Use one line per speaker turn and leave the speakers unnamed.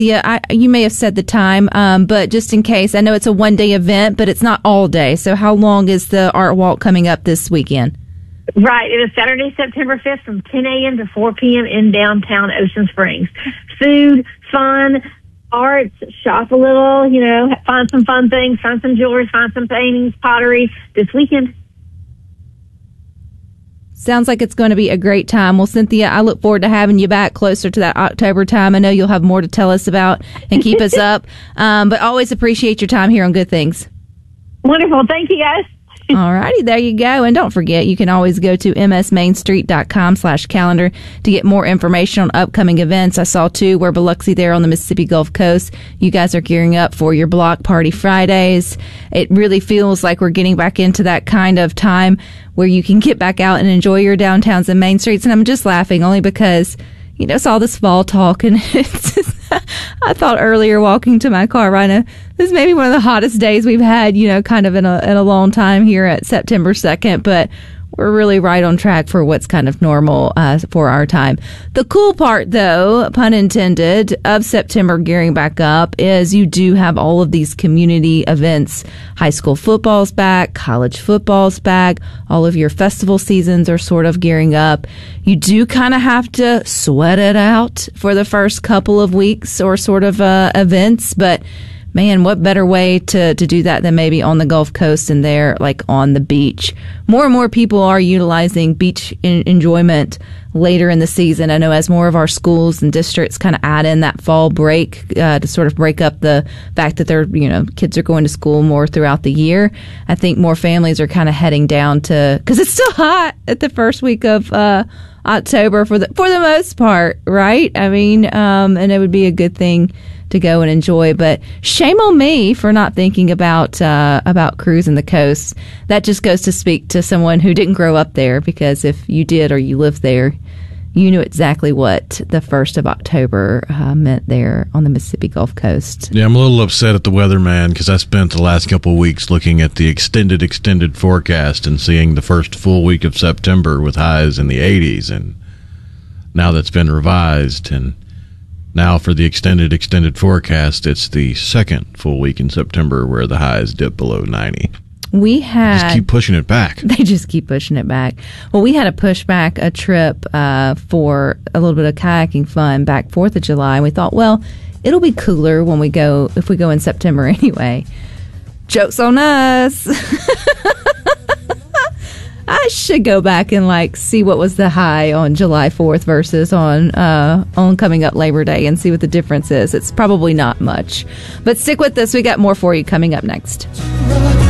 Yeah, you may have said the time, but just in case, I know it's a one-day event, but it's not all day. So how long is the art walk coming up this weekend?
Right. It is Saturday, September 5th from 10 a.m. to 4 p.m. in downtown Ocean Springs. Food, fun, arts, shop a little, find some fun things, find some jewelry, find some paintings, pottery this weekend.
Sounds like it's going to be a great time. Well, Cynthia, I look forward to having you back closer to that October time. I know you'll have more to tell us about and keep us up. But always appreciate your time here on Good Things.
Wonderful. Thank you, guys.
All righty, there you go. And don't forget, you can always go to msmainstreet.com/calendar to get more information on upcoming events. I saw, too, where Biloxi there on the Mississippi Gulf Coast, you guys are gearing up for your Block Party Fridays. It really feels like we're getting back into that kind of time where you can get back out and enjoy your downtowns and main streets. And I'm just laughing only because, it's all this fall talk. And it's just, I thought earlier walking to my car right now, this is maybe one of the hottest days we've had, kind of in a long time here at September 2nd. But we're really right on track for what's kind of normal for our time. The cool part, though, pun intended, of September gearing back up is you do have all of these community events. High school football's back, college football's back, all of your festival seasons are sort of gearing up. You do kind of have to sweat it out for the first couple of weeks or sort of events, but man, what better way to do that than maybe on the Gulf Coast and there, like on the beach. More and more people are utilizing beach enjoyment later in the season. I know as more of our schools and districts kind of add in that fall break to sort of break up the fact that they're, kids are going to school more throughout the year. I think more families are kind of heading down to, because it's still hot at the first week of October for the most part, right? I mean, and it would be a good thing to go and enjoy, but shame on me for not thinking about cruising the coast. That just goes to speak to someone who didn't grow up there, because if you did or you lived there, you knew exactly what the 1st of October meant there on the Mississippi Gulf Coast.
Yeah, I'm a little upset at the weatherman because I spent the last couple of weeks looking at the extended forecast and seeing the first full week of September with highs in the 80s, and now that's been revised, and now for the extended forecast, it's the second full week in September where the highs dip below 90.
Just
keep pushing it back.
They just keep pushing it back. Well, we had to push back a trip for a little bit of kayaking fun back 4th of July. And we thought, well, it'll be cooler if we go in September anyway. Joke's on us. I should go back and see what was the high on July 4th versus on coming up Labor Day and see what the difference is. It's probably not much. But stick with us. We got more for you coming up next.